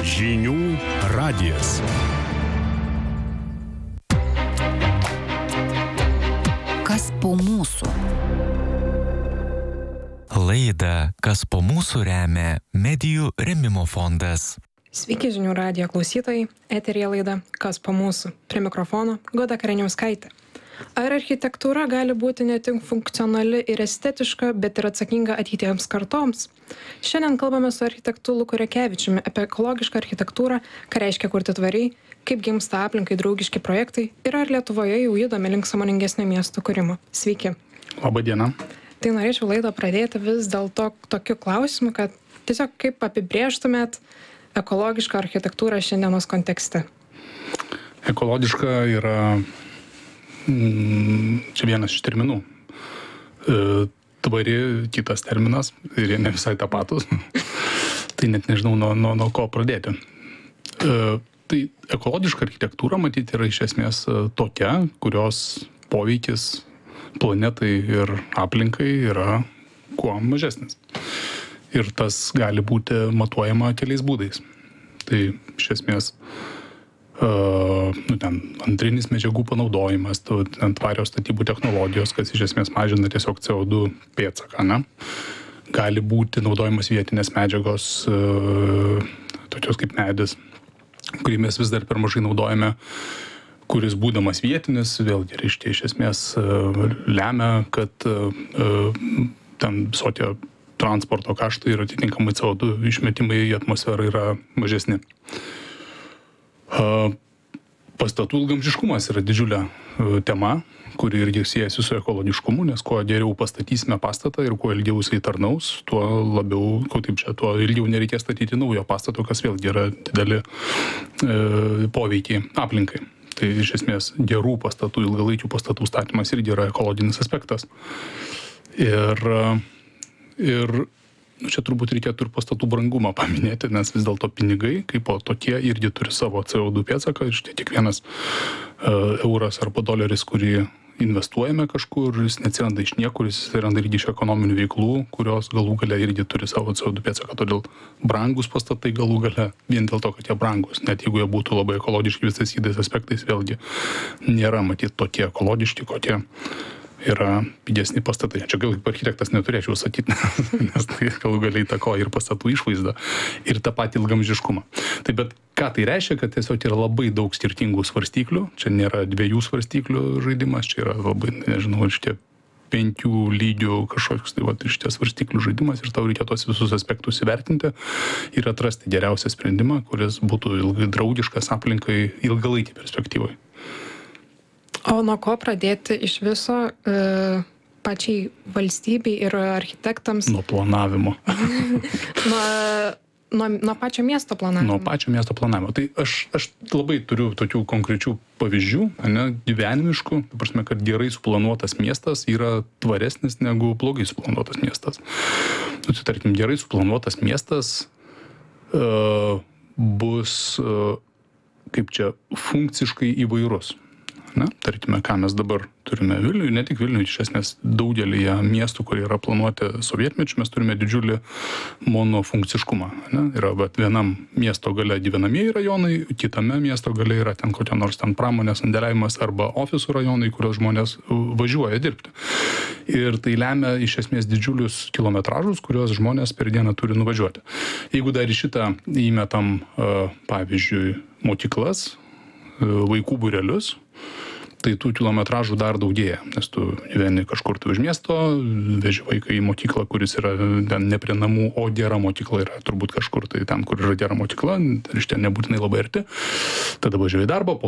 Žinių radijas. Kas po mūsų? Laidą Kas po mūsų remia Medijų rėmimo fondas. Sveiki žinių radijo klausytojai, eteryje laida Kas po mūsų. Prie mikrofono Goda Kareniauskaitė. Ar architektūra gali būti ne tik funkcionali ir estetiška, bet ir atsakinga ateities kartoms? Šiandien kalbame su architektu Luku Rekevičiumi apie ekologišką architektūrą, ką reiškia kurti tvariai, kaip gimsta aplinkai draugiški projektai ir ar Lietuvoje jau judame link sąmoningesnio miesto kūrimo. Sveiki. Labą dieną. Tai norėčiau laidą pradėti vis dėlto tokiu klausimu, kad tiesiog kaip apibrėžtumėt ekologišką architektūrą šiandienos kontekste? Ekologiška yra čia vienas iš terminų. Tvari kitas terminas ir jie ne visai tapatus. Tai net nežinau nuo ko pradėti. Tai ekologiška architektūra matyti yra iš esmės tokia, kurios poveikis planetai ir aplinkai yra kuo mažesnis. Ir tas gali būti matuojama keliais būdais. Tai iš esmės antrinis medžiagų panaudojimas, tvarios statybų technologijos, kas iš esmės mažina tiesiog CO2 pėdsaką, ne? Gali būti naudojimas vietinės medžiagos, tokios kaip medis, kurį mes vis dar per mažai naudojame, kuris būdamas vietinis, vėlgi reiškia iš esmės lemia, kad ten visokie transporto kaštai ir atitinkamai CO2 išmetimai į atmosferą yra mažesni. Pastatų ilgamžiškumas yra didžiulė tema, kuri irgi siejasi su ekologiškumu, nes kuo geriau pastatysime pastatą ir kuo ilgiau jisai tarnaus, tuo ilgiau nereikės statyti naujo pastato, kas vėlgi yra dideli poveikiai aplinkai. Tai iš esmės gerų pastatų, ilgalaikių pastatų statymas irgi yra ekologinis aspektas. Ir čia turbūt reikėtų ir pastatų brangumą paminėti, nes vis dėlto pinigai, kaip tokie, irgi turi savo CO2 pėdsaką. Ir štai kiekvienas euras arba doleris, kurį investuojame kažkur, jis neatsiranda iš niekur, jis atsiranda irgi iš ekonominių veiklų, kurios galų gale irgi turi savo CO2 pėdsaką. Todėl brangus pastatai galų gale, vien dėl to, kad jie brangus, net jeigu jie būtų labai ekologiški visais įdais aspektais, vėlgi nėra matyti tokie ekologiški, kokie yra pigesni pastatai. Čia gal kaip architektas neturėčiau sakyti, nes tai galų galiai įtakoja ir pastatų išvaizdą, ir tą patį ilgamžiškumą. Tai bet ką tai reiškia, kad tiesiog yra labai daug skirtingų svarstyklių. Čia nėra dviejų svarstyklių žaidimas, čia yra labai, nežinau, šitie 5 lygių kažkoks, tai šitie svarstyklių žaidimas ir tau reikia tos visus aspektus įvertinti ir atrasti geriausią sprendimą, kuris būtų ilgai draugiškas aplinkai ilgalaikį perspektyvai. O nuo ko pradėti iš viso pačiai valstybei ir architektams? Nuo planavimo. Nuo pačio miesto planavimo. Nuo pačio miesto planavimo. Tai aš labai turiu tokių konkrečių pavyzdžių, gyvenimiškų, prasme, kad gerai suplanuotas miestas yra tvaresnis negu blogai suplanuotas miestas. Tarkim, gerai suplanuotas miestas bus funkciškai įvairus. Tarkime, ką mes dabar turime Vilniuje, ne tik Vilniuje, iš esmės daugelį miestų, kurie yra planuoti sovietmečiu, mes turime didžiulį monofunkciškumą. Yra vienam miesto gale gyvenamieji rajonai, kitame miesto gale yra ten kokia nors ten pramonės sandėliavimas arba ofisų rajonai, kurios žmonės važiuoja dirbti. Ir tai lemia iš esmės didžiulius kilometražus, kuriuos žmonės per dieną turi nuvažiuoti. Jeigu dar į šitą įmetam, pavyzdžiui, mokyklas, vaikų būrelius, tai tų kilometražų dar daugėja, nes tu gyveni kažkur už miesto, veži vaiką į mokyklą, kuris yra ten ne prie namų, o gera mokykla yra turbūt kažkur tai ten, kur yra gera mokykla, iš ten nebūtinai labai arti, tada važiuoji į darbą,